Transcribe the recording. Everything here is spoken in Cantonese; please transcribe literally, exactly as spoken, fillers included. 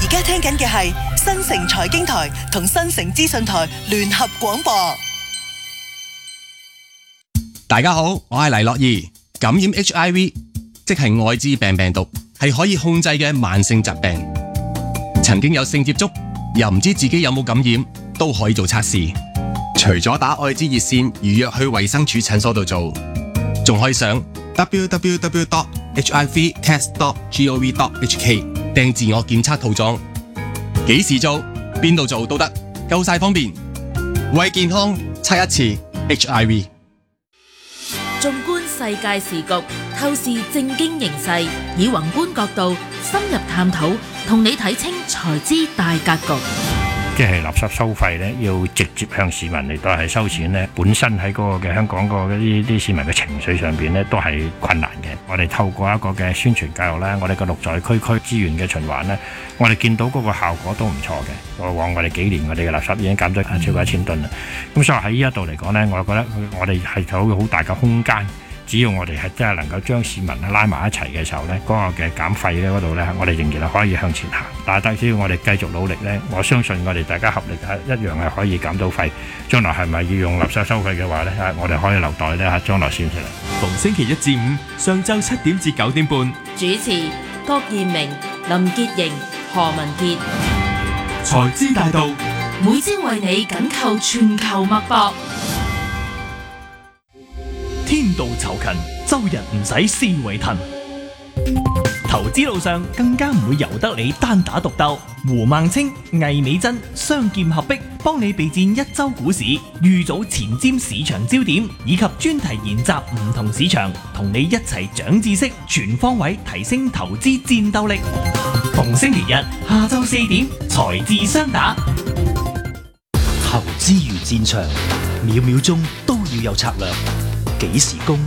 而家聽緊嘅係新城財經台同新城資訊台聯合廣播。 大家好，我係黎樂怡。感染 H I V 即係愛滋病病毒，係可以控制嘅慢性疾病。曾經有性接觸又唔知自己有冇感染，都可以做測試。除咗打愛滋熱線預約去衛生署診所度做，仲可以上 w w w dot h i v test dot gov dot h k 訂自我檢測套裝。幾時做邊度做都得，夠晒方便。為健康測一次 H I V。 縱觀世界時局，透視政經形勢，以宏觀角度深入探討，同你睇清財資大格局。 即係垃圾收費咧，要直接向市民嚟到係收錢咧，本身喺嗰個嘅香港個啲啲市民嘅情緒上邊咧，都係困難嘅。我哋透過一個嘅宣傳教育咧，我哋個綠在區區資源嘅循環咧，我哋見到嗰個效果都唔錯嘅。過往我哋幾年我哋嘅垃圾已經減咗超過一千噸啦。咁所以喺呢一度嚟講咧，我覺得我哋係有好大嘅空間。只要我哋係真係能夠將市民拉埋一齊嘅時候呢，嗰個嘅減費咧嗰度呢，我哋仍然係可以向前行。但係只要我哋繼續努力呢，我相信我哋大家合力係一樣係可以減到費。將來係咪要用垃圾收費嘅話呢？我哋可以留待呢將來先出嚟。 逢星期一至五上晝七點至九點半， 主持郭燕明、林潔瑩、何文傑。 財資大道， 每朝為你緊扣全球脈搏。 天道酬勤，周日唔使思維騰。投資路上更加唔會由得你單打獨鬥。胡孟青、魏美珍雙劍合璧，幫你備戰一周股市，預早前瞻市場焦點，以及專題研習唔同市場，同你一齊長知識，全方位提升投資戰鬥力。逢星期日下晝四點，財智雙打。 投資如戰場，秒秒鐘都要有策略。幾時攻？